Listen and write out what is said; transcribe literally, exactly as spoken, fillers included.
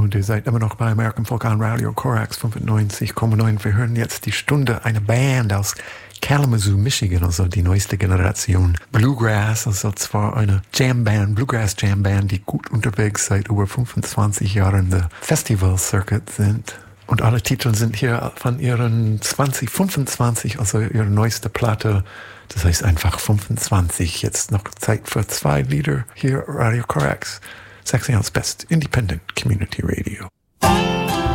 und ihr seid immer noch bei American Folk on Radio Korax fünfundneunzig Komma neun. Wir hören jetzt die Stunde, eine Band aus Kalamazoo, Michigan, also die neueste Generation Bluegrass, also zwar eine Jamband, Bluegrass Jamband, die gut unterwegs seit über fünfundzwanzig Jahren der Festival Circuit sind. Und alle Titel sind hier von ihren zwanzig fünfundzwanzig, also ihre neueste Platte. Das heißt einfach fünfundzwanzig. Jetzt noch Zeit für zwei Lieder hier Radio Korax. Saxon's Best Independent Community Radio.